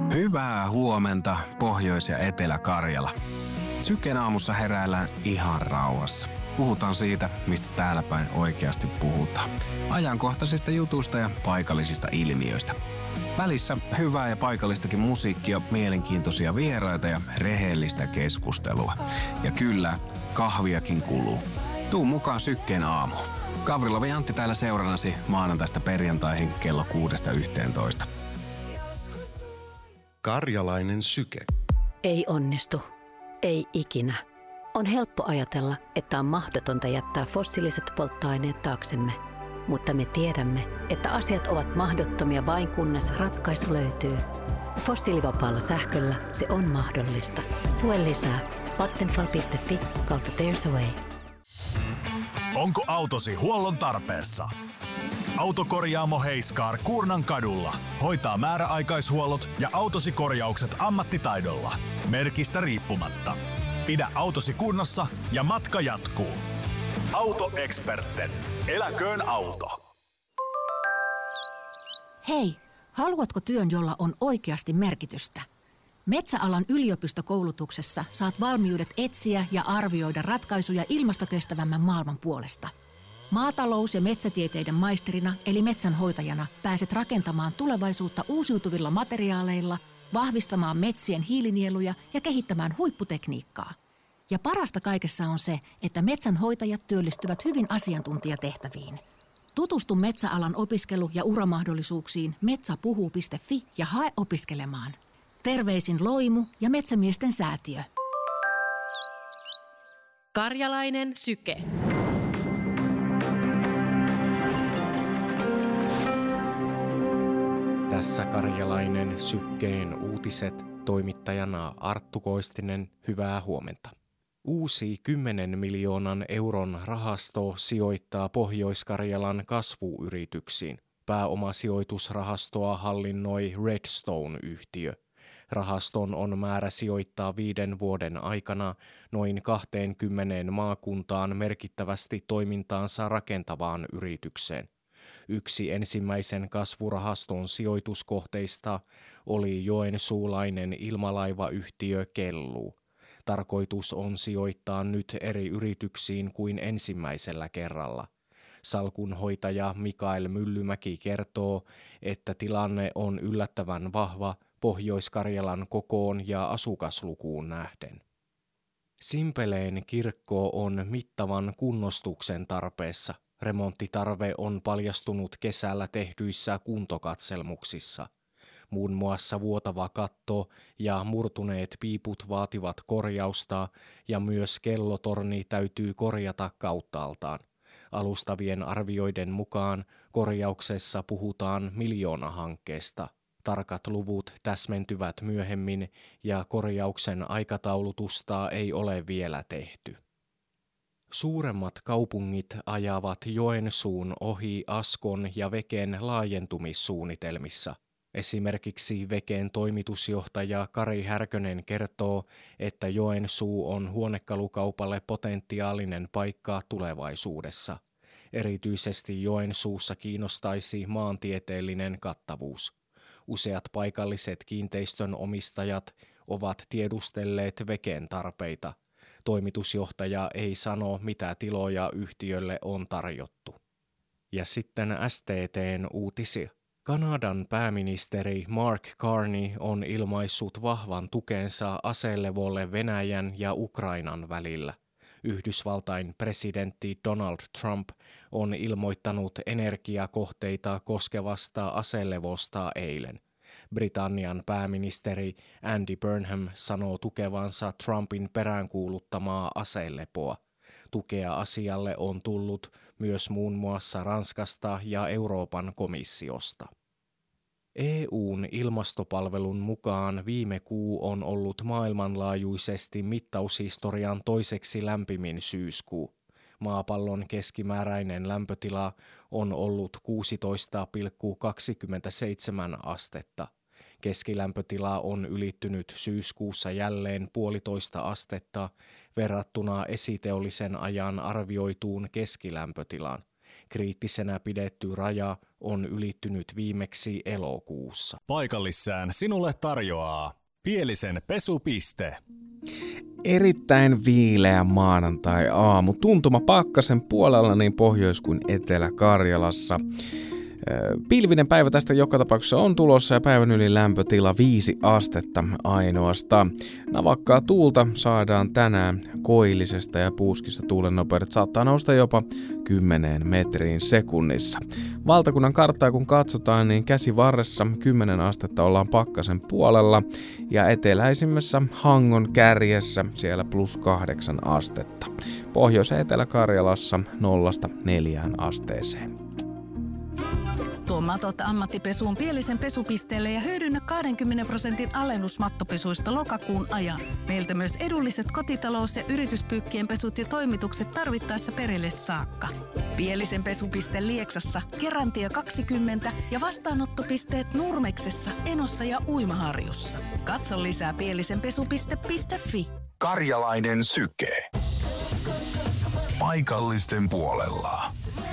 Hyvää huomenta, Pohjois- ja Etelä-Karjala. Syken aamussa heräillään ihan rauhassa. Puhutaan siitä, mistä täällä päin oikeasti puhutaan. Ajankohtaisista jutuista ja paikallisista ilmiöistä. Välissä hyvää ja paikallistakin musiikkia, mielenkiintoisia vieraita ja rehellistä keskustelua. Ja kyllä, kahviakin kuluu. Tuu mukaan Sykkeen aamuun. Gavrilov ja Antti täällä seurannasi maanantaista perjantaihin kello 6–11. Karjalainen syke. Ei onnistu. Ei ikinä. On helppo ajatella, että on mahdotonta jättää fossiiliset polttoaineet taaksemme. Mutta me tiedämme, että asiat ovat mahdottomia vain kunnes ratkaisu löytyy. Fossiilivapaalla sähköllä se on mahdollista. Lue lisää vattenfall.fi/there's a way. Onko autosi huollon tarpeessa? Autokorjaamo Heiskar Kuurnan kadulla hoitaa määräaikaishuollot ja autosi korjaukset ammattitaidolla. Merkistä riippumatta. Pidä autosi kunnossa ja matka jatkuu. Autoeksperten. Eläköön auto. Hei, haluatko työn, jolla on oikeasti merkitystä? Metsäalan yliopistokoulutuksessa saat valmiudet etsiä ja arvioida ratkaisuja ilmastokestävämmän maailman puolesta. Maatalous- ja metsätieteiden maisterina eli metsänhoitajana pääset rakentamaan tulevaisuutta uusiutuvilla materiaaleilla, vahvistamaan metsien hiilinieluja ja kehittämään huipputekniikkaa. Ja parasta kaikessa on se, että metsänhoitajat työllistyvät hyvin asiantuntijatehtäviin. Tutustu metsäalan opiskelu- ja uramahdollisuuksiin metsäpuhuu.fi ja hae opiskelemaan. Terveisin Loimu ja Metsämiesten säätiö. Karjalainen syke. Tässä Karjalainen sykkeen uutiset, toimittajana Arttu Koistinen, hyvää huomenta. Uusi 10 miljoonan euron rahasto sijoittaa Pohjois-Karjalan kasvuyrityksiin. Pääomasijoitusrahastoa hallinnoi Redstone-yhtiö. Rahaston on määrä sijoittaa 5 vuoden aikana noin 20 maakuntaan merkittävästi toimintaansa rakentavaan yritykseen. Yksi ensimmäisen kasvurahaston sijoituskohteista oli joensuulainen ilmalaivayhtiö Kellu. Tarkoitus on sijoittaa nyt eri yrityksiin kuin ensimmäisellä kerralla. Salkunhoitaja Mikael Myllymäki kertoo, että tilanne on yllättävän vahva Pohjois-Karjalan kokoon ja asukaslukuun nähden. Simpeleen kirkko on mittavan kunnostuksen tarpeessa. Remonttitarve on paljastunut kesällä tehdyissä kuntokatselmuksissa. Muun muassa vuotava katto ja murtuneet piiput vaativat korjausta ja myös kellotorni täytyy korjata kauttaaltaan. Alustavien arvioiden mukaan korjauksessa puhutaan miljoonahankkeesta. Tarkat luvut täsmentyvät myöhemmin ja korjauksen aikataulutusta ei ole vielä tehty. Suuremmat kaupungit ajavat Joensuun ohi Askon ja Veken laajentumissuunnitelmissa. Esimerkiksi Veken toimitusjohtaja Kari Härkönen kertoo, että Joensuu on huonekalukaupalle potentiaalinen paikka tulevaisuudessa. Erityisesti Joensuussa kiinnostaisi maantieteellinen kattavuus. Useat paikalliset kiinteistön omistajat ovat tiedustelleet Veken tarpeita. Toimitusjohtaja ei sano, mitä tiloja yhtiölle on tarjottu. Ja sitten STT:n uutisia. Kanadan pääministeri Mark Carney on ilmaissut vahvan tukensa aselevolle Venäjän ja Ukrainan välillä. Yhdysvaltain presidentti Donald Trump on ilmoittanut energiakohteita koskevasta aselevosta eilen. Britannian pääministeri Andy Burnham sanoo tukevansa Trumpin peräänkuuluttamaa aselepoa. Tukea asialle on tullut myös muun muassa Ranskasta ja Euroopan komissiosta. EU:n ilmastopalvelun mukaan viime kuu on ollut maailmanlaajuisesti mittaushistorian toiseksi lämpimin syyskuu. Maapallon keskimääräinen lämpötila on ollut 16,27 astetta. Keskilämpötila on ylittynyt syyskuussa jälleen 1,5 astetta verrattuna esiteollisen ajan arvioituun keskilämpötilaan. kriittisenä pidetty raja on ylittynyt viimeksi elokuussa. Paikallissään sinulle tarjoaa Pielisen pesupiste. Erittäin viileä maanantai-aamu. Tuntuma pakkasen puolella niin Pohjois- kuin Etelä-Karjalassa. Pilvinen päivä tästä joka tapauksessa on tulossa ja päivän yli lämpötila 5 astetta ainoastaan. Navakkaa tuulta saadaan tänään koillisesta ja puuskista tuulen nopeudet saattaa nousta jopa 10 metriin sekunnissa. Valtakunnan karttaa kun katsotaan, niin käsivarressa 10 astetta ollaan pakkasen puolella ja eteläisimmässä Hangon kärjessä siellä +8 astetta. Pohjois- ja Etelä-Karjalassa 0–4 asteeseen. Tuo matot ammattipesuun Pielisen pesupisteelle ja hyödynnä 20% alennus mattopesuista lokakuun ajan. Meiltä myös edulliset kotitalous- ja yrityspyykkien pesut ja toimitukset tarvittaessa perille saakka. Pielisen pesupiste Lieksassa, Kerantie 20 ja vastaanottopisteet Nurmeksessa, Enossa ja Uimaharjussa. Katso lisää pielisenpesupiste.fi. Karjalainen syke. Paikallisten puolella.